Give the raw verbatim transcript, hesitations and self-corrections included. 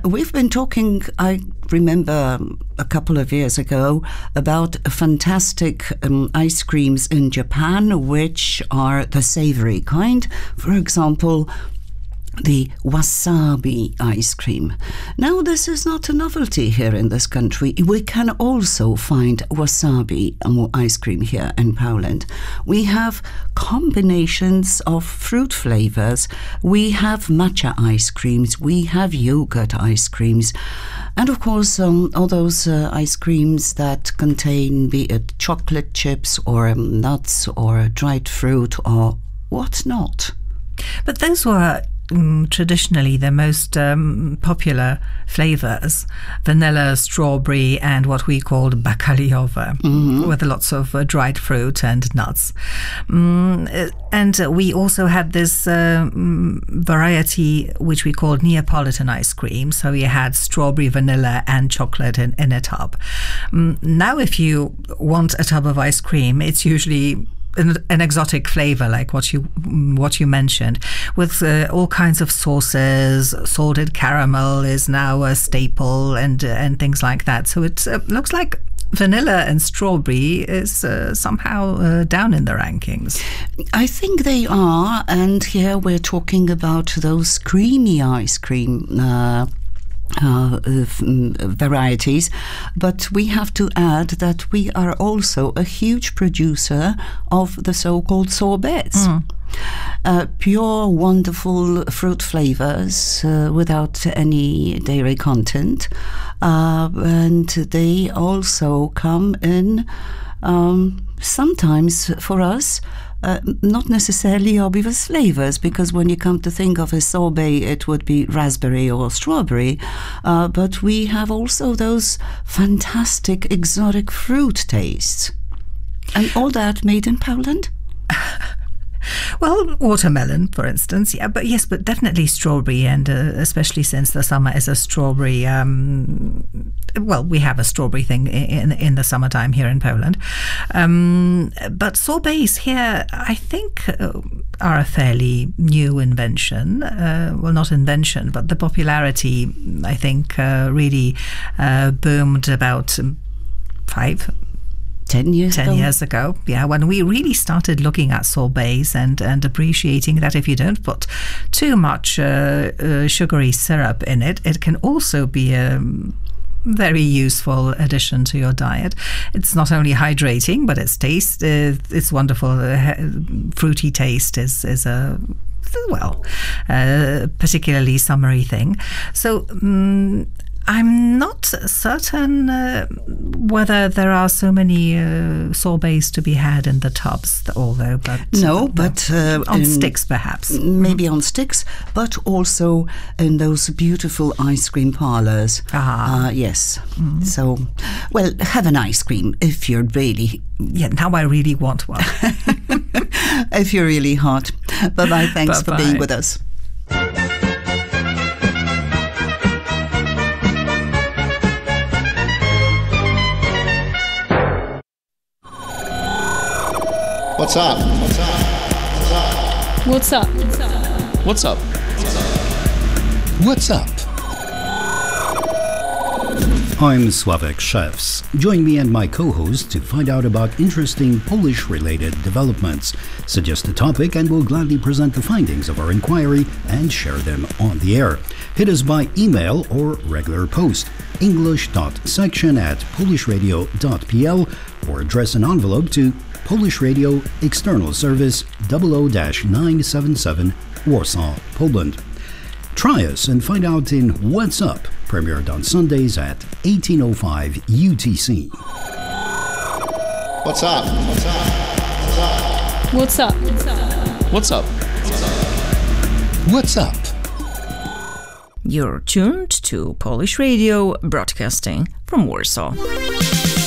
we've been talking, I remember a couple of years ago, about fantastic um, ice creams in Japan, which are the savory kind. For example, the wasabi ice cream. Now, this is not a novelty here in this country. We can also find wasabi ice cream here in Poland. We have combinations of fruit flavors. We have matcha ice creams. We have yogurt ice creams. And of course, um, all those uh, ice creams that contain, be it chocolate chips or um, nuts or dried fruit or whatnot. But those were Mm, traditionally the most um, popular flavors: vanilla, strawberry, and what we called bakaliowa, mm-hmm. with lots of uh, dried fruit and nuts. Mm, and uh, we also had this uh, variety which we called Neapolitan ice cream. So you had strawberry, vanilla, and chocolate in, in a tub. Mm, now, if you want a tub of ice cream, it's usually An, an exotic flavor, like what you what you mentioned, with uh, all kinds of sauces. Salted caramel is now a staple, and uh, and things like that. So it uh, looks like vanilla and strawberry is uh, somehow uh, down in the rankings. I think they are, and here we're talking about those creamy ice cream Uh, Uh, varieties, but we have to add that we are also a huge producer of the so-called sorbets. Mm. Uh, pure, wonderful fruit flavors uh, without any dairy content, uh, and they also come in um, sometimes for us Uh, not necessarily obvious flavors, because when you come to think of a sorbet, it would be raspberry or strawberry. Uh, but we have also those fantastic exotic fruit tastes. And all that made in Poland? Well, watermelon, for instance, yeah, but yes, but definitely strawberry, and uh, especially since the summer is a strawberry. Um, well, we have a strawberry thing in in the summertime here in Poland. Um, but sorbets here, I think, uh, are a fairly new invention. Uh, well, not invention, but the popularity, I think, uh, really uh, boomed about five. Ten years Ten ago. years ago, yeah, when we really started looking at sorbets and, and appreciating that if you don't put too much uh, uh, sugary syrup in it, it can also be a very useful addition to your diet. It's not only hydrating, but its taste, uh, it's wonderful. Uh, fruity taste is, is a well, uh, particularly summery thing. So um, I'm not certain uh, whether there are so many uh, sorbets to be had in the tubs, although, but no, but uh, on in, sticks perhaps, maybe on sticks, but also in those beautiful ice cream parlors. Ah, uh, yes. Mm-hmm. So, well, have an ice cream if you're really. Yeah, now I really want one. If you're really hot. Bye bye. Thanks Bye-bye. for being with us. What's up? What's up? What's up? What's up? What's up? I'm Sławek Szewc. Join me and my co-host to find out about interesting Polish-related developments. Suggest a topic and we'll gladly present the findings of our inquiry and share them on the air. Hit us by email or regular post, english.section at polishradio.pl, or address an envelope to Polish Radio, External Service double oh nine seven seven, Warsaw, Poland. Try us and find out in What's Up, premiered on Sundays at eighteen oh five U T C. What's up? What's up? What's up? What's up? What's up? You're tuned to Polish Radio, broadcasting from Warsaw.